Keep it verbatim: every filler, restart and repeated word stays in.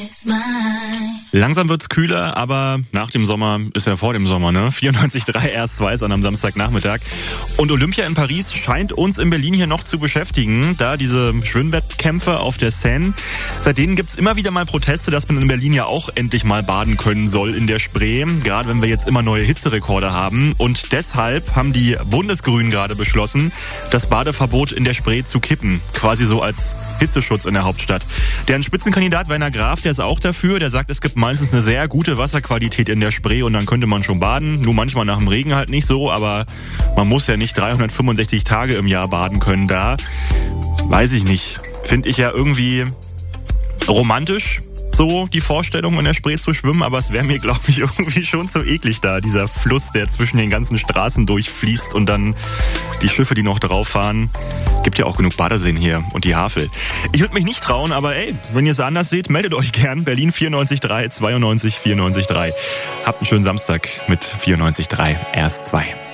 Langsam wird's kühler, aber nach dem Sommer ist ja vor dem Sommer, ne? vierundneunzig Komma drei R S zwei ist an am Samstagnachmittag. Und Olympia in Paris scheint uns in Berlin hier noch zu beschäftigen, da diese Schwimmwettkämpfe auf der Seine. Seit denen gibt's immer wieder mal Proteste, dass man in Berlin ja auch endlich mal baden können soll in der Spree, gerade wenn wir jetzt immer neue Hitzerekorde haben. Und deshalb haben die Bundesgrünen gerade beschlossen, das Badeverbot in der Spree zu kippen, quasi so als Hitzeschutz in der Hauptstadt. Deren Spitzenkandidat Werner Graf, der ist auch dafür, der sagt, es gibt meistens eine sehr gute Wasserqualität in der Spree und dann könnte man schon baden. Nur manchmal nach dem Regen halt nicht so, aber man muss ja nicht dreihundertfünfundsechzig Tage im Jahr baden können da. Weiß ich nicht. Finde ich ja irgendwie romantisch, so die Vorstellung, in der Spree zu schwimmen, aber es wäre mir, glaube ich, irgendwie schon zu eklig da, dieser Fluss, der zwischen den ganzen Straßen durchfließt und dann die Schiffe, die noch drauf fahren. Gibt ja auch genug Badeseen hier und die Havel. Ich würde mich nicht trauen, aber ey, wenn ihr es anders seht, meldet euch gern. Berlin vierundneunzig Komma drei, zweiundneunzig vierundneunzig Komma drei. Habt einen schönen Samstag mit vierundneunzig Komma drei R S zwei.